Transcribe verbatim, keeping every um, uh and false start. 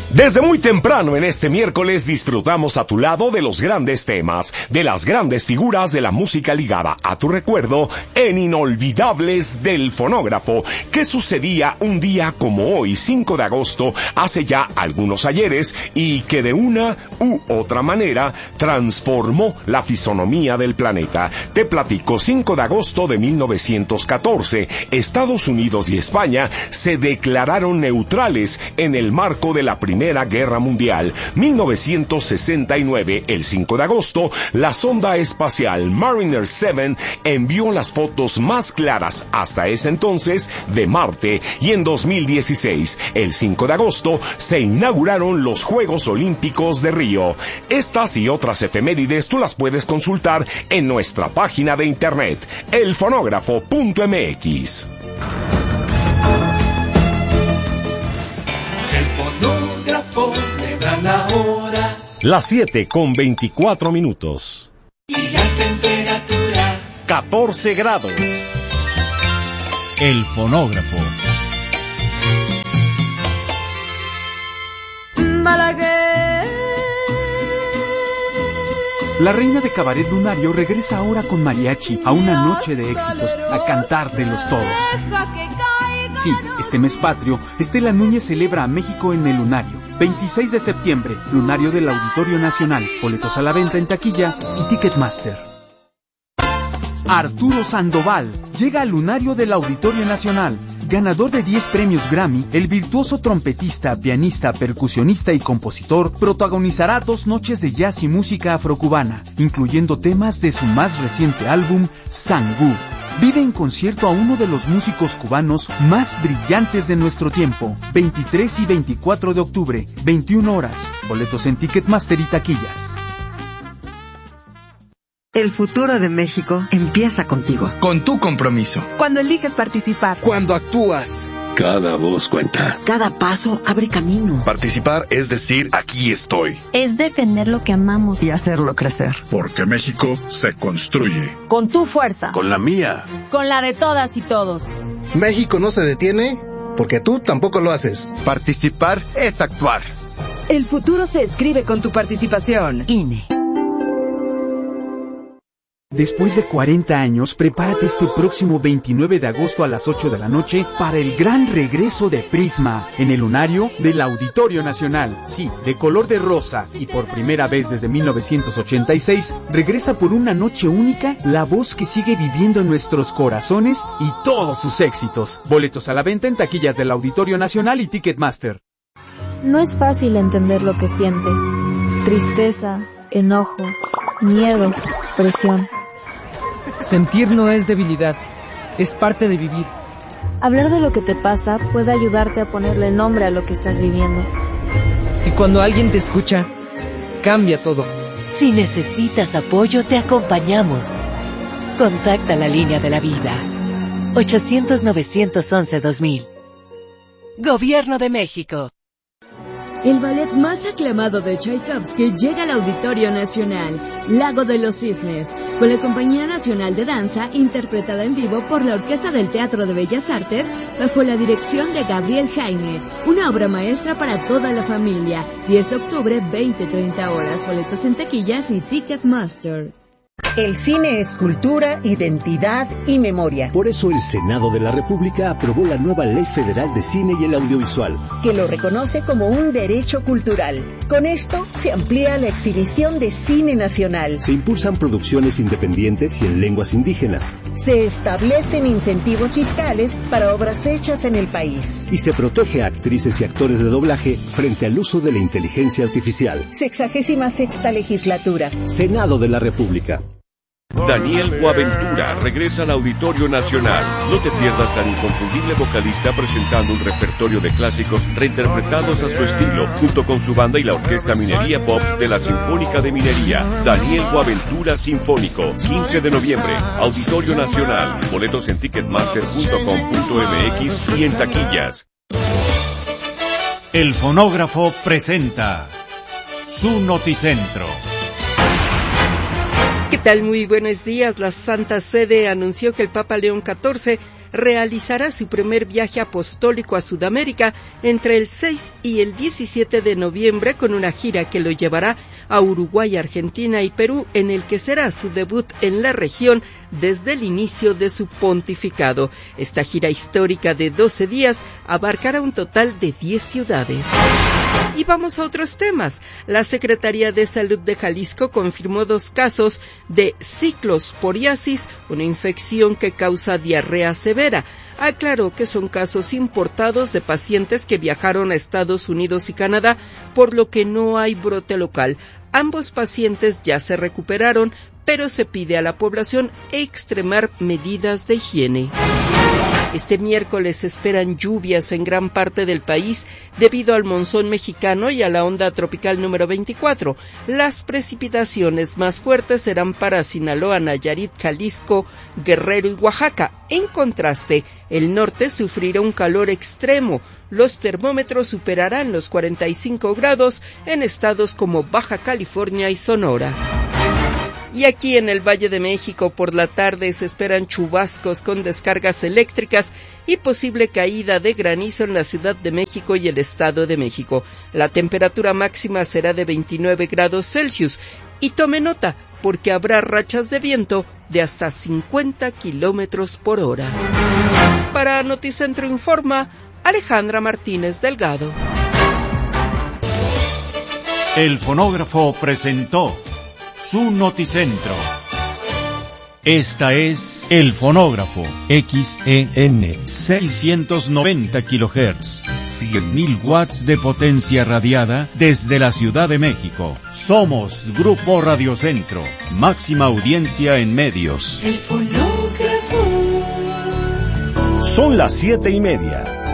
Desde muy temprano en este miércoles disfrutamos a tu lado de los grandes temas, de las grandes figuras de la música ligada a tu recuerdo en Inolvidables del Fonógrafo, que sucedía un día como hoy, cinco de agosto, hace ya algunos ayeres, y que de una u otra manera transformó la fisonomía del planeta. Te platico, cinco de agosto de mil novecientos catorce, Estados Unidos y España se declararon neutrales en el marco de la Primera Guerra Mundial. mil novecientos sesenta y nueve, el cinco de agosto, la sonda espacial Mariner siete envió las fotos más claras hasta ese entonces de Marte, y en dos mil dieciséis, el cinco de agosto, se inauguraron los Juegos Olímpicos de Río. Estas y otras efemérides tú las puedes consultar en nuestra página de internet, el fonógrafo punto m x. Le dan la hora. Las siete con veinticuatro minutos. Y la temperatura catorce grados. El fonógrafo. Balaguer. La reina de cabaret lunario regresa ahora con mariachi a una noche de éxitos, a cantártelos todos. Sí, este mes patrio, Estela Núñez celebra a México en el Lunario. veintiséis de septiembre, Lunario del Auditorio Nacional. Boletos a la venta en taquilla y Ticketmaster. Arturo Sandoval llega al Lunario del Auditorio Nacional. Ganador de diez premios Grammy, el virtuoso trompetista, pianista, percusionista y compositor protagonizará dos noches de jazz y música afrocubana, incluyendo temas de su más reciente álbum, Sangú. Vive en concierto a uno de los músicos cubanos más brillantes de nuestro tiempo. veintitrés y veinticuatro de octubre, veintiuna horas. Boletos en Ticketmaster y taquillas. El futuro de México empieza contigo. Con tu compromiso. Cuando eliges participar. Cuando actúas. Cada voz cuenta. Cada paso abre camino. Participar es decir, aquí estoy. Es defender lo que amamos. Y hacerlo crecer. Porque México se construye. Con tu fuerza. Con la mía. Con la de todas y todos. México no se detiene porque tú tampoco lo haces. Participar es actuar. El futuro se escribe con tu participación. I N E. Después de cuarenta años, prepárate este próximo veintinueve de agosto a las ocho de la noche para el gran regreso de Prisma en el Lunario del Auditorio Nacional. Sí, de color de rosa, y por primera vez desde mil novecientos ochenta y seis, regresa por una noche única la voz que sigue viviendo en nuestros corazones y todos sus éxitos. Boletos a la venta en taquillas del Auditorio Nacional y Ticketmaster. No es fácil entender lo que sientes. Tristeza, enojo, miedo, presión. Sentir no es debilidad, es parte de vivir. Hablar de lo que te pasa puede ayudarte a ponerle nombre a lo que estás viviendo. Y cuando alguien te escucha, cambia todo. Si necesitas apoyo, te acompañamos. Contacta la línea de la vida. ochocientos, novecientos once, dos mil. Gobierno de México. El ballet más aclamado de Tchaikovsky llega al Auditorio Nacional, Lago de los Cisnes, con la Compañía Nacional de Danza, interpretada en vivo por la Orquesta del Teatro de Bellas Artes, bajo la dirección de Gabriel Jaime. Una obra maestra para toda la familia. diez de octubre, veinte treinta horas. Boletos en taquillas y Ticketmaster. El cine es cultura, identidad y memoria. Por eso el Senado de la República aprobó la nueva Ley Federal de Cine y el Audiovisual, que lo reconoce como un derecho cultural. Con esto se amplía la exhibición de cine nacional. Se impulsan producciones independientes y en lenguas indígenas. Se establecen incentivos fiscales para obras hechas en el país. Y se protege a actrices y actores de doblaje frente al uso de la inteligencia artificial. Sexagésima sexta legislatura. Senado de la República. Daniel Boaventura regresa al Auditorio Nacional. No te pierdas al inconfundible vocalista presentando un repertorio de clásicos reinterpretados a su estilo, junto con su banda y la Orquesta Minería Pops de la Sinfónica de Minería. Daniel Boaventura Sinfónico, quince de noviembre, Auditorio Nacional. Boletos en ticketmaster punto com punto m x y en taquillas. El fonógrafo presenta su Noticentro. ¿Qué tal? Muy buenos días. La Santa Sede anunció que el Papa León catorce realizará su primer viaje apostólico a Sudamérica entre el seis y el diecisiete de noviembre con una gira que lo llevará a Uruguay, Argentina y Perú, en el que será su debut en la región desde el inicio de su pontificado. Esta gira histórica de doce días abarcará un total de diez ciudades. Y vamos a otros temas. La Secretaría de Salud de Jalisco confirmó dos casos de ciclosporiasis, una infección que causa diarrea severa. Aclaró que son casos importados de pacientes que viajaron a Estados Unidos y Canadá, por lo que no hay brote local. Ambos pacientes ya se recuperaron, pero se pide a la población extremar medidas de higiene. Este miércoles se esperan lluvias en gran parte del país debido al monzón mexicano y a la onda tropical número veinticuatro. Las precipitaciones más fuertes serán para Sinaloa, Nayarit, Jalisco, Guerrero y Oaxaca. En contraste, el norte sufrirá un calor extremo. Los termómetros superarán los cuarenta y cinco grados en estados como Baja California y Sonora. Y aquí en el Valle de México por la tarde se esperan chubascos con descargas eléctricas y posible caída de granizo en la Ciudad de México y el Estado de México. La temperatura máxima será de veintinueve grados Celsius. Y tome nota, porque habrá rachas de viento de hasta cincuenta kilómetros por hora. Para Noticentro Informa, Alejandra Martínez Delgado. El fonógrafo presentó su Noticentro. Esta es El Fonógrafo, X E N, seiscientos noventa kilohertz, cien mil watts de potencia radiada desde la Ciudad de México. Somos Grupo Radiocentro, máxima audiencia en medios. El fonógrafo. Son las siete y media.